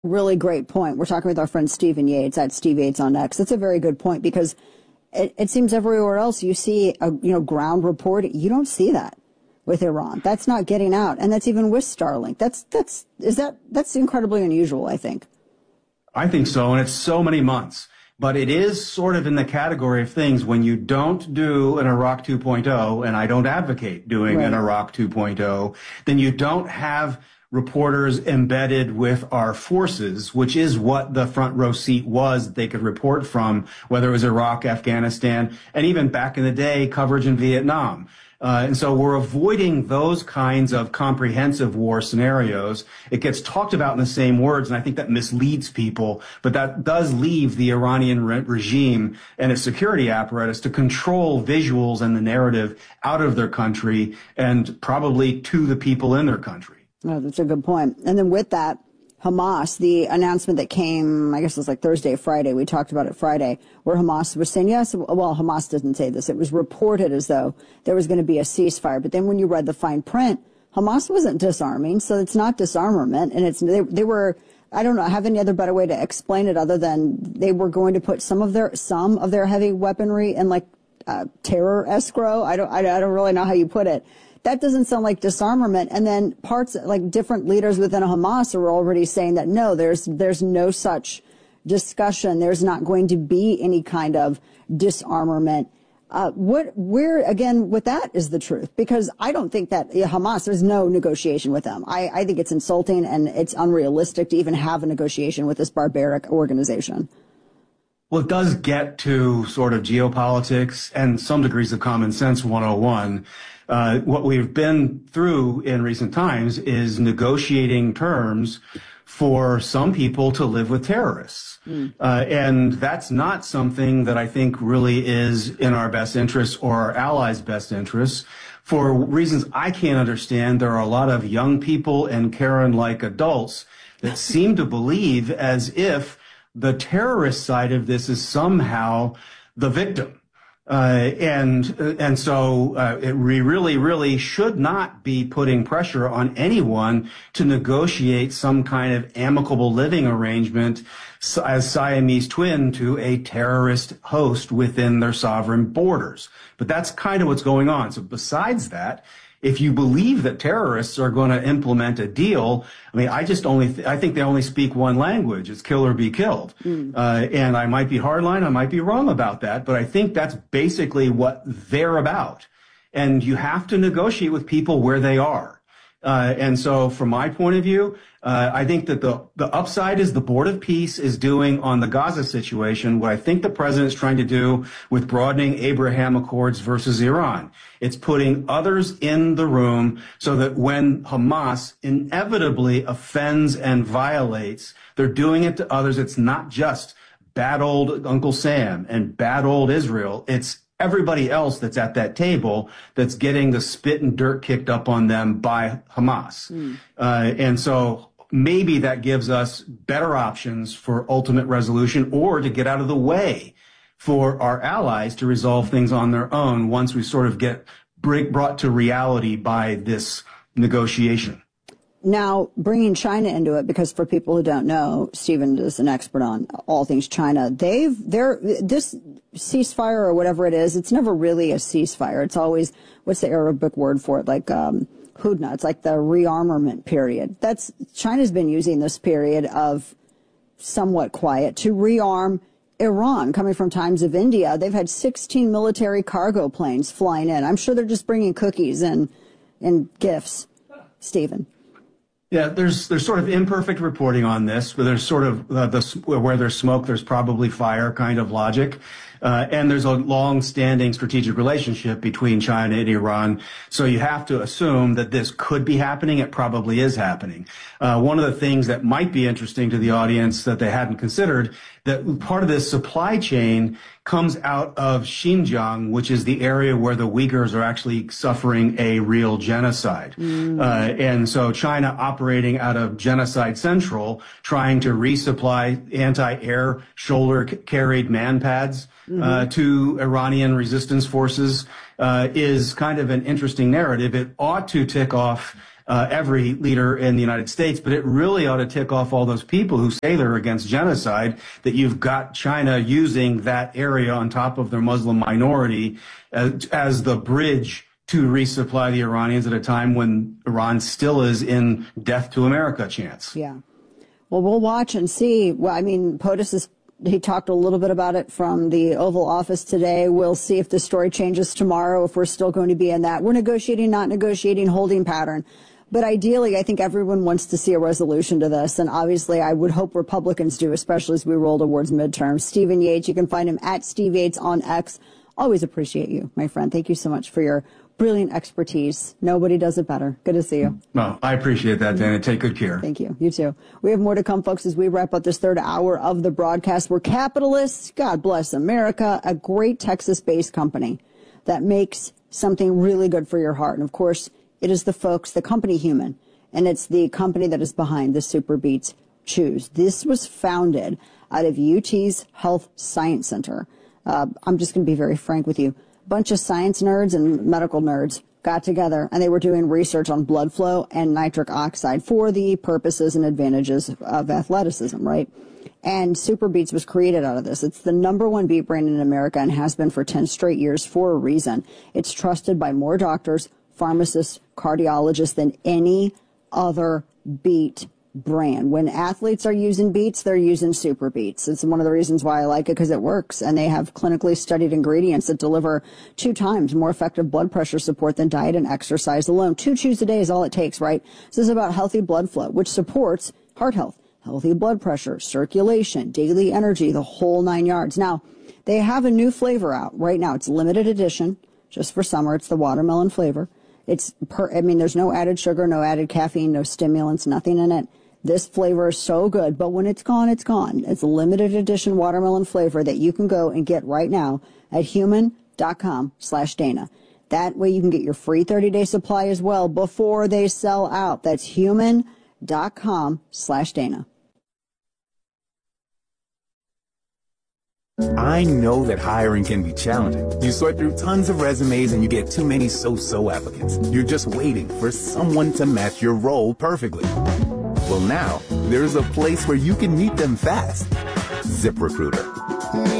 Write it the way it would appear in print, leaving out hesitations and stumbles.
Really great point. We're talking with our friend Stephen Yates at Steve Yates on X. That's a very good point because it seems everywhere else you see a ground report. You don't see that with Iran. That's not getting out, and that's even with Starlink. That's incredibly unusual, I think. I think so, and it's so many months. But it is sort of in the category of things when you don't do an Iraq 2.0, and I don't advocate doing an Iraq 2.0, then you don't have reporters embedded with our forces, which is what the front row seat was that they could report from, whether it was Iraq, Afghanistan, and even back in the day, coverage in Vietnam. And so we're avoiding those kinds of comprehensive war scenarios. It gets talked about in the same words, and I think that misleads people, but that does leave the Iranian regime and its security apparatus to control visuals and the narrative out of their country and probably to the people in their country. Oh, that's a good point. And then with that, Hamas, the announcement that came, I guess it was like Thursday, Friday, we talked about it Friday, where Hamas was saying, yes, well, Hamas doesn't say this. It was reported as though there was going to be a ceasefire. But then when you read the fine print, Hamas wasn't disarming, so it's not disarmament. And they were, I don't know, have any other better way to explain it other than they were going to put some of their heavy weaponry in like terror escrow. I don't really know how you put it. That doesn't sound like disarmament. And then parts, like different leaders within Hamas are already saying that no, there's no such discussion. There's not going to be any kind of disarmament. Where again with that is the truth, because I don't think that Hamas, there's no negotiation with them. I think it's insulting and it's unrealistic to even have a negotiation with this barbaric organization. Well, it does get to sort of geopolitics and some degrees of common sense 101. What we've been through in recent times is negotiating terms for some people to live with terrorists. And that's not something that I think really is in our best interests or our allies' best interests. For reasons I can't understand, there are a lot of young people and Karen-like adults that seem to believe as if the terrorist side of this is somehow the victim. And so we really should not be putting pressure on anyone to negotiate some kind of amicable living arrangement as Siamese twin to a terrorist host within their sovereign borders. But that's kind of what's going on. So besides that, if you believe that terrorists are going to implement a deal, I mean, I think they only speak one language. It's kill or be killed. And I might be hardline. I might be wrong about that, but I think that's basically what they're about. And you have to negotiate with people where they are. And so from my point of view, I think that the upside is the Board of Peace is doing on the Gaza situation what I think the president is trying to do with broadening Abraham Accords versus Iran. It's putting others in the room so that when Hamas inevitably offends and violates, they're doing it to others. It's not just bad old Uncle Sam and bad old Israel. It's everybody else that's at that table that's getting the spit and dirt kicked up on them by Hamas. And so maybe that gives us better options for ultimate resolution or to get out of the way for our allies to resolve things on their own once we sort of get brought to reality by this negotiation. Now, bringing China into it, because for people who don't know, Stephen is an expert on all things China. This ceasefire or whatever it is, it's never really a ceasefire. It's always, what's the Arabic word for it? Like, hudna. It's like the rearmament period. China's been using this period of somewhat quiet to rearm Iran, coming from times of India. They've had 16 military cargo planes flying in. I'm sure they're just bringing cookies and gifts, Stephen. Yeah, there's sort of imperfect reporting on this, but there's sort of where there's smoke, there's probably fire kind of logic. And there's a long-standing strategic relationship between China and Iran. So you have to assume that this could be happening. It probably is happening. One of the things that might be interesting to the audience that they hadn't considered, that part of this supply chain comes out of Xinjiang, which is the area where the Uyghurs are actually suffering a real genocide. And so China operating out of Genocide Central, trying to resupply anti-air shoulder-carried man pads to Iranian resistance forces is kind of an interesting narrative. It ought to tick off every leader in the United States, but it really ought to tick off all those people who say they're against genocide, that you've got China using that area on top of their Muslim minority as the bridge to resupply the Iranians at a time when Iran still is in death to America chance. Yeah. Well, we'll watch and see. Well, I mean, he talked a little bit about it from the Oval Office today. We'll see if the story changes tomorrow, if we're still going to be in that. We're negotiating, not negotiating, holding pattern. But ideally, I think everyone wants to see a resolution to this. And obviously, I would hope Republicans do, especially as we roll towards midterms. Stephen Yates, you can find him at Steve Yates on X. Always appreciate you, my friend. Thank you so much for your brilliant expertise. Nobody does it better. Good to see you. Well, I appreciate that, Dana. Take good care. Thank you. You too. We have more to come, folks, as we wrap up this third hour of the broadcast. We're capitalists. God bless America. A great Texas-based company that makes something really good for your heart. And, of course, it is the folks, the company Human, and it's the company that is behind the Super Beats Chews. This was founded out of UT's Health Science Center. I'm just going to be very frank with you. Bunch of science nerds and medical nerds got together and they were doing research on blood flow and nitric oxide for the purposes and advantages of athleticism, right? And Super Beats was created out of this. It's the #1 beat brand in America and has been for 10 straight years for a reason. It's trusted by more doctors, pharmacists, cardiologists than any other beat brand. When athletes are using Beats, they're using Super Beats. It's one of the reasons why I like it, because it works. And they have clinically studied ingredients that deliver 2 times more effective blood pressure support than diet and exercise alone. 2 chews a day is all it takes, right? So this is about healthy blood flow, which supports heart health, healthy blood pressure, circulation, daily energy, the whole 9 yards. Now, they have a new flavor out right now. It's limited edition, just for summer. It's the watermelon flavor. There's no added sugar, no added caffeine, no stimulants, nothing in it. This flavor is so good, but when it's gone, it's gone. It's a limited edition watermelon flavor that you can go and get right now at human.com/Dana. That way you can get your free 30-day supply as well before they sell out. That's human.com/Dana. I know that hiring can be challenging. You sort through tons of resumes and you get too many so-so applicants. You're just waiting for someone to match your role perfectly. Well, now, there's a place where you can meet them fast. ZipRecruiter.